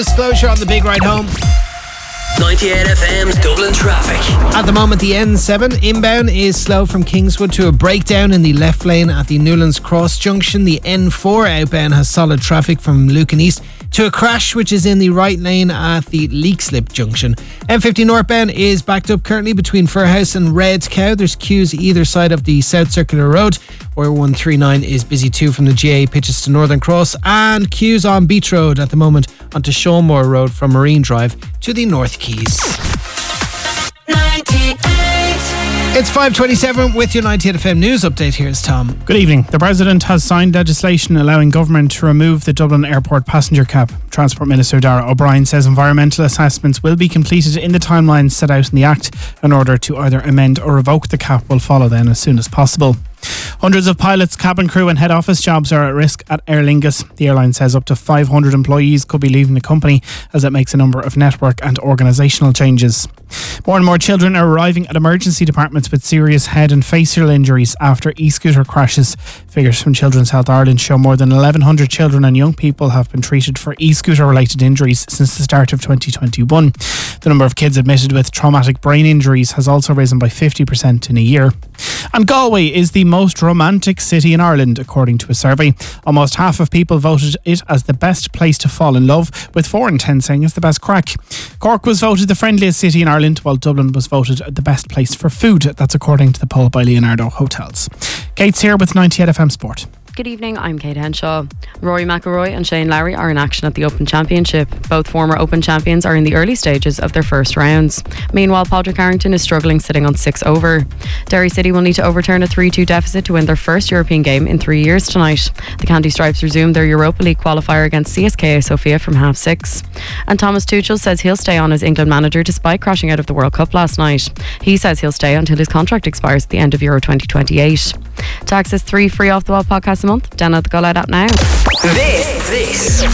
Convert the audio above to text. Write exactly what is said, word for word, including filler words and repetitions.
Disclosure on the big ride home. ninety-eight F M's Dublin traffic. At the moment, the N seven inbound is slow from Kingswood to a breakdown in the left lane at the Newlands Cross junction. The N four outbound has solid traffic from Lucan East to a crash which is in the right lane at the Leakslip junction. M fifty northbound is backed up currently between Fairhouse and Red Cow. There's queues either side of the South Circular Road. Where one thirty-nine is busy too from the G A pitches to Northern Cross, and queues on Beach Road at the moment onto Shawmore Road from Marine Drive to the North Quays. It's five twenty-seven with your ninety-eight F M news update. Here's Tom. Good evening. The President has signed legislation allowing government to remove the Dublin Airport passenger cap. Transport Minister Darragh O'Brien says environmental assessments will be completed in the timelines set out in the Act. In order to either amend or revoke the cap will follow then as soon as possible. Hundreds of pilots, cabin crew and head office jobs are at risk at Aer Lingus. The airline says up to five hundred employees could be leaving the company as it makes a number of network and organisational changes. More and more children are arriving at emergency departments with serious head and facial injuries after e-scooter crashes. Figures from Children's Health Ireland show more than eleven hundred children and young people have been treated for e-scooter related injuries since the start of twenty twenty-one. The number of kids admitted with traumatic brain injuries has also risen by fifty percent in a year. And Galway is the most romantic city in Ireland, according to a survey. Almost half of people voted it as the best place to fall in love, with four in ten saying it's the best crack. Cork was voted the friendliest city in Ireland, while Dublin was voted the best place for food. That's according to the poll by Leonardo Hotels. Kate's here with ninety-eight F M Sport. Good evening, I'm Kate Henshaw. Rory McIlroy and Shane Lowry are in action at the Open Championship. Both former Open champions are in the early stages of their first rounds. Meanwhile, Padraig Harrington is struggling, sitting on six over. Derry City will need to overturn a three two deficit to win their first European game in three years tonight. The Candy Stripes resume their Europa League qualifier against C S K A Sofia from half six. And Thomas Tuchel says he'll stay on as England manager despite crashing out of the World Cup last night. He says he'll stay until his contract expires at the end of Euro twenty twenty-eight. To access three free Off The Wall podcasts a month, download the Go Loud app now. This, this